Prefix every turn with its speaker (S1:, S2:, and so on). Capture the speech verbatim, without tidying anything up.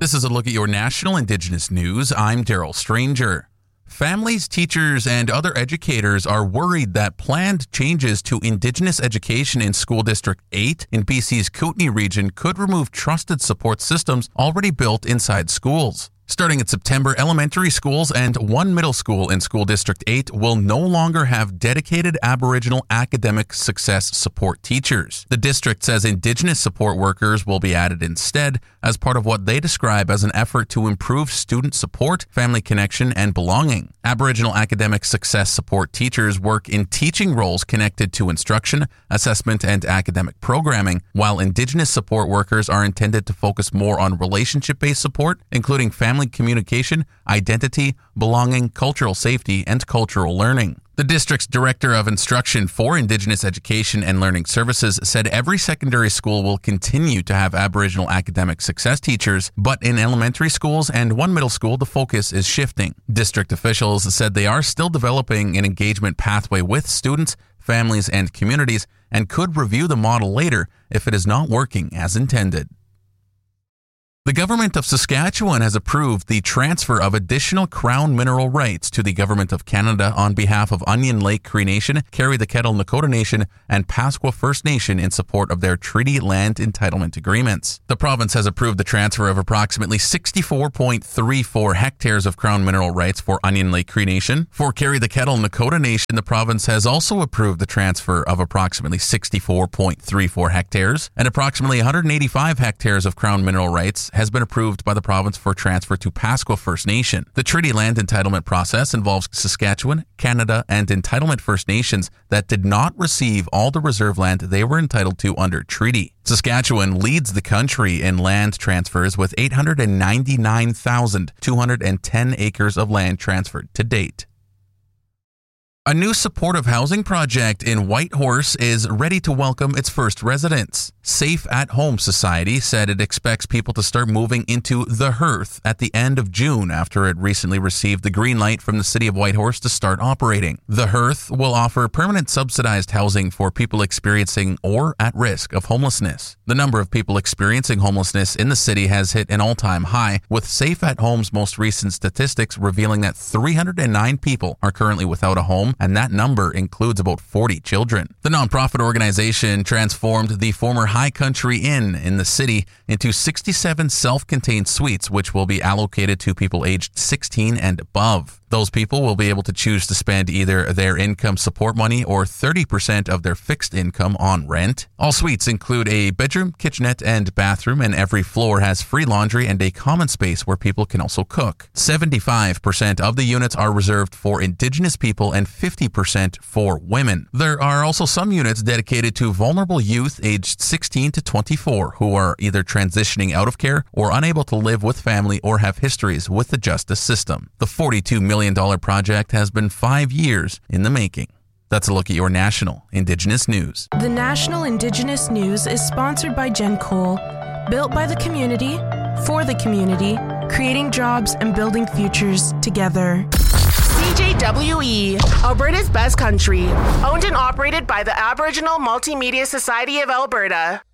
S1: This is a look at your national Indigenous news. I'm Daryl Stranger. Families, teachers, and other educators are worried that planned changes to Indigenous education in School District eight in B C's Kootenay region could remove trusted support systems already built inside schools. Starting in September, elementary schools and one middle school in School District eight will no longer have dedicated Aboriginal academic success support teachers. The district says Indigenous support workers will be added instead as part of what they describe as an effort to improve student support, family connection, and belonging. Aboriginal academic success support teachers work in teaching roles connected to instruction, assessment, and academic programming, while Indigenous support workers are intended to focus more on relationship-based support, including family Family communication, identity, belonging, cultural safety, and cultural learning. The district's Director of Instruction for Indigenous Education and Learning Services said every secondary school will continue to have Aboriginal academic success teachers, but in elementary schools and one middle school, the focus is shifting. District officials said they are still developing an engagement pathway with students, families, and communities, and could review the model later if it is not working as intended. The government of Saskatchewan has approved the transfer of additional Crown mineral rights to the Government of Canada on behalf of Onion Lake Cree Nation, Carry the Kettle Nakota Nation, and Pasqua First Nation in support of their treaty land entitlement agreements. The province has approved the transfer of approximately sixty-four point three four hectares of Crown mineral rights for Onion Lake Cree Nation. For Carry the Kettle Nakota Nation, the province has also approved the transfer of approximately sixty-four point three four hectares, and approximately one hundred eighty-five hectares of Crown mineral rights has been approved by the province for transfer to Pasqua First Nation. The treaty land entitlement process involves Saskatchewan, Canada, and entitlement First Nations that did not receive all the reserve land they were entitled to under treaty. Saskatchewan leads the country in land transfers with eight hundred ninety-nine thousand two hundred ten acres of land transferred to date. A new supportive housing project in Whitehorse is ready to welcome its first residents. Safe at Home Society said it expects people to start moving into The Hearth at the end of June after it recently received the green light from the city of Whitehorse to start operating. The Hearth will offer permanent subsidized housing for people experiencing or at risk of homelessness. The number of people experiencing homelessness in the city has hit an all-time high, with Safe at Home's most recent statistics revealing that three hundred nine people are currently without a home, and that number includes about forty children. The nonprofit organization transformed the former High Country Inn in the city into sixty-seven self-contained suites, which will be allocated to people aged sixteen and above. Those people will be able to choose to spend either their income support money or thirty percent of their fixed income on rent. All suites include a bedroom, kitchenette, and bathroom, and every floor has free laundry and a common space where people can also cook. seventy-five percent of the units are reserved for Indigenous people and fifty percent for women. There are also some units dedicated to vulnerable youth aged sixteen to twenty-four who are either transitioning out of care or unable to live with family or have histories with the justice system. The forty-two million dollars project has been five years in the making. That's a look at your national Indigenous news.
S2: The National Indigenous News is sponsored by Gen Cole, built by the community, for the community, creating jobs and building futures together.
S3: C J W E, Alberta's best country, owned and operated by the Aboriginal Multimedia Society of Alberta.